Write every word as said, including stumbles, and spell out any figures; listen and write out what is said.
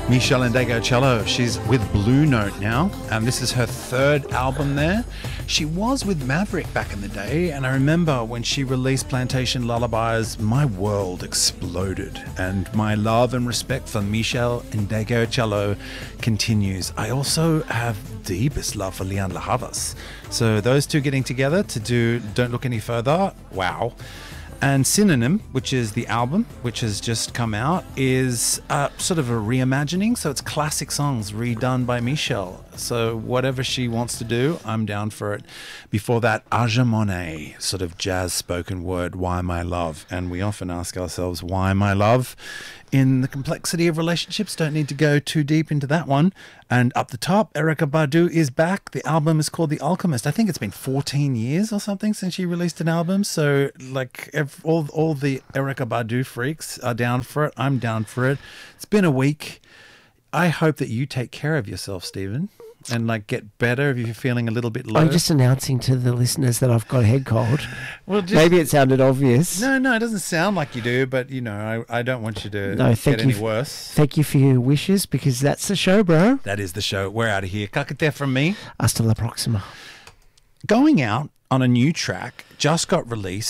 Michelle Ndegeocello, she's with Blue Note now, and this is her third album there. She was with Maverick back in the day, and I remember when she released Plantation Lullabies, my world exploded, and my love and respect for Michelle Ndegeocello continues. I also have deepest love for Lianne La Havas. So those two getting together to do Don't Look Any Further, wow. And Synonym, which is the album, which has just come out, is uh, sort of a reimagining. So it's classic songs redone by Michelle. So whatever she wants to do, I'm down for it. Before that, Aja Monet, sort of jazz spoken word, Why My Love. And we often ask ourselves, why my love? In the complexity of relationships, don't need to go too deep into that one. And up the top, Erykah Badu is back. The album is called The Alchemist. I think it's been fourteen years or something since she released an album. So, like, if all all the Erykah Badu freaks are down for it. I'm down for it. It's been a week. I hope that you take care of yourself, Stephen, and like get better if you're feeling a little bit low. I'm just announcing to the listeners that I've got a head cold. Well, just, maybe it sounded obvious. No, no, it doesn't sound like you do, but you know, I, I don't want you to no, thank get you any worse. Thank you for your wishes, because that's the show, bro. That is the show. We're out of here. Kakate from me. Hasta la próxima. Going out on a new track just got released.